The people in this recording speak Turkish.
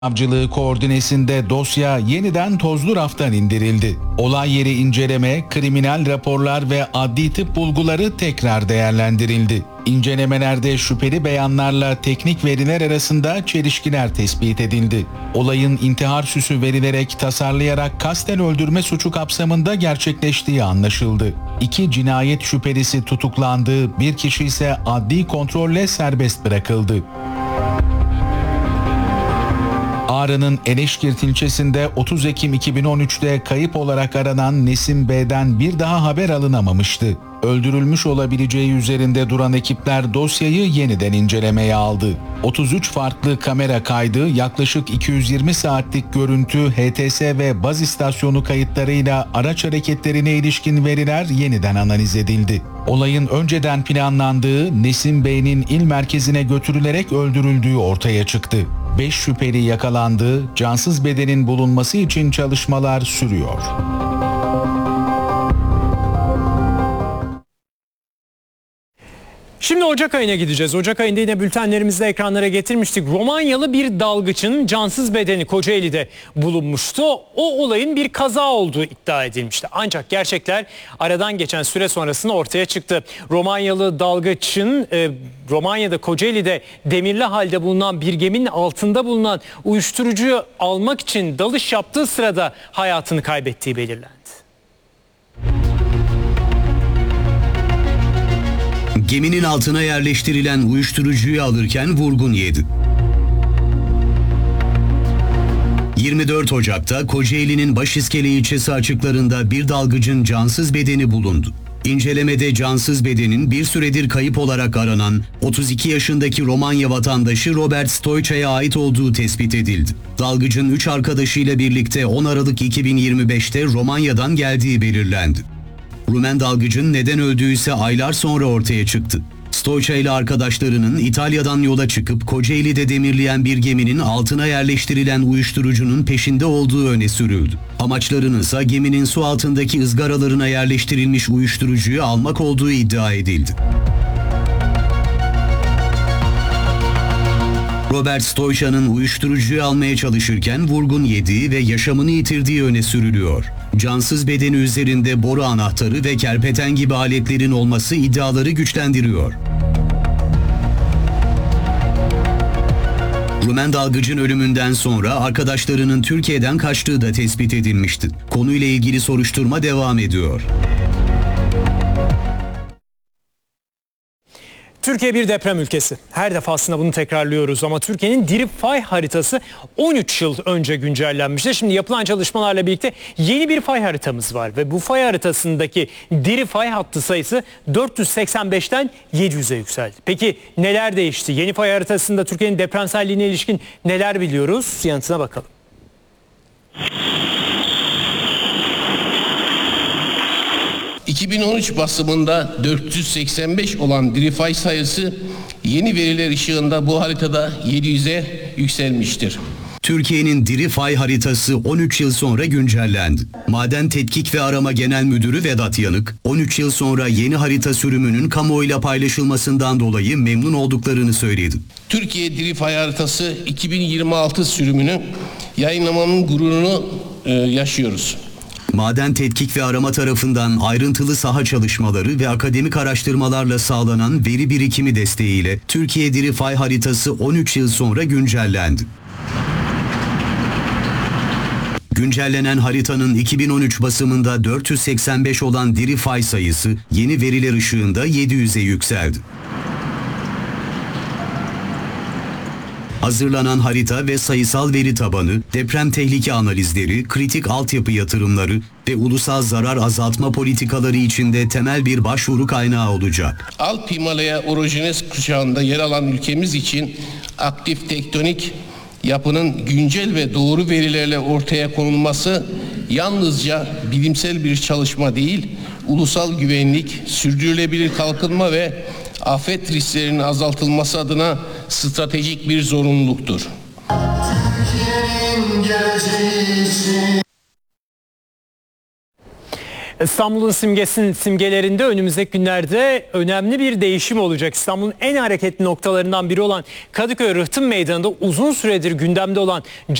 Savcılığı koordinesinde dosya yeniden tozlu raftan indirildi. Olay yeri inceleme, kriminal raporlar ve adli tıp bulguları tekrar değerlendirildi. İncelemelerde şüpheli beyanlarla teknik veriler arasında çelişkiler tespit edildi. Olayın intihar süsü verilerek tasarlayarak kasten öldürme suçu kapsamında gerçekleştiği anlaşıldı. 2 cinayet şüphelisi tutuklandı, bir kişi ise adli kontrolle serbest bırakıldı. Ağrı'nın Eleşkirt ilçesinde 30 Ekim 2013'te kayıp olarak aranan Nesim B'den bir daha haber alınamamıştı. Öldürülmüş olabileceği üzerinde duran ekipler dosyayı yeniden incelemeye aldı. 33 farklı kamera kaydı, yaklaşık 220 saatlik görüntü, HTS ve baz istasyonu kayıtlarıyla araç hareketlerine ilişkin veriler yeniden analiz edildi. Olayın önceden planlandığı, Nesim Bey'in il merkezine götürülerek öldürüldüğü ortaya çıktı. 5 şüpheli yakalandı, cansız bedenin bulunması için çalışmalar sürüyor. Şimdi Ocak ayına gideceğiz. Ocak ayında yine bültenlerimizde ekranlara getirmiştik. Romanyalı bir dalgıçın cansız bedeni Kocaeli'de bulunmuştu. O olayın bir kaza olduğu iddia edilmişti. Ancak gerçekler aradan geçen süre sonrasında ortaya çıktı. Romanyalı dalgıçın Romanya'da Kocaeli'de demirli halde bulunan bir geminin altında bulunan uyuşturucuyu almak için dalış yaptığı sırada hayatını kaybettiği belirlendi. Geminin altına yerleştirilen uyuşturucuyu alırken vurgun yedi. 24 Ocak'ta Kocaeli'nin Başiskele ilçesi açıklarında bir dalgıcın cansız bedeni bulundu. İncelemede cansız bedenin bir süredir kayıp olarak aranan 32 yaşındaki Romanya vatandaşı Robert Stoicha'ya ait olduğu tespit edildi. Dalgıcın 3 arkadaşıyla birlikte 10 Aralık 2025'te Romanya'dan geldiği belirlendi. Rumen dalgıcın neden öldüğü ise aylar sonra ortaya çıktı. Stoicha ile arkadaşlarının İtalya'dan yola çıkıp Kocaeli'de demirleyen bir geminin altına yerleştirilen uyuşturucunun peşinde olduğu öne sürüldü. Amaçlarının ise geminin su altındaki ızgaralarına yerleştirilmiş uyuşturucuyu almak olduğu iddia edildi. Robert Stoicha'nın uyuşturucuyu almaya çalışırken vurgun yediği ve yaşamını yitirdiği öne sürülüyor. Cansız bedeni üzerinde boru anahtarı ve kerpeten gibi aletlerin olması iddiaları güçlendiriyor. Rumen dalgıcın ölümünden sonra arkadaşlarının Türkiye'den kaçtığı da tespit edilmişti. Konuyla ilgili soruşturma devam ediyor. Türkiye bir deprem ülkesi. Her defasında bunu tekrarlıyoruz ama Türkiye'nin diri fay haritası 13 yıl önce güncellenmişti. Şimdi yapılan çalışmalarla birlikte yeni bir fay haritamız var ve bu fay haritasındaki diri fay hattı sayısı 485'ten 700'e yükseldi. Peki neler değişti? Yeni fay haritasında Türkiye'nin depremselliğine ilişkin neler biliyoruz? Yanıtına bakalım. ...2013 basımında 485 olan diri fay sayısı yeni veriler ışığında bu haritada 700'e yükselmiştir. Türkiye'nin diri fay haritası 13 yıl sonra güncellendi. Maden Tetkik ve Arama Genel Müdürü Vedat Yanık, 13 yıl sonra yeni harita sürümünün kamuoyuyla paylaşılmasından dolayı memnun olduklarını söyledi. Türkiye diri fay haritası 2026 sürümünü yayınlamanın gururunu yaşıyoruz. Maden Tetkik ve Arama tarafından ayrıntılı saha çalışmaları ve akademik araştırmalarla sağlanan veri birikimi desteğiyle Türkiye diri fay haritası 13 yıl sonra güncellendi. Güncellenen haritanın 2013 basımında 485 olan diri fay sayısı yeni veriler ışığında 700'e yükseldi. Hazırlanan harita ve sayısal veri tabanı, deprem tehlike analizleri, kritik altyapı yatırımları ve ulusal zarar azaltma politikaları içinde temel bir başvuru kaynağı olacak. Alp Himalaya orojenez kuşağında yer alan ülkemiz için aktif tektonik yapının güncel ve doğru verilerle ortaya konulması yalnızca bilimsel bir çalışma değil, ulusal güvenlik, sürdürülebilir kalkınma ve afet risklerinin azaltılması adına stratejik bir zorunluluktur. İstanbul'un simgelerinde önümüzdeki günlerde önemli bir değişim olacak. İstanbul'un en hareketli noktalarından biri olan Kadıköy Rıhtım Meydanı'nda uzun süredir gündemde olan